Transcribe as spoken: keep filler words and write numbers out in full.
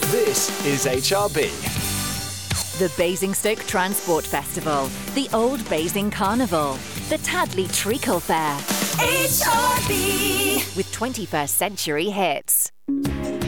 This is H R B. The Basingstoke Transport Festival, the Old Basing Carnival, the Tadley Treacle Fair. H R B With twenty-first century hits.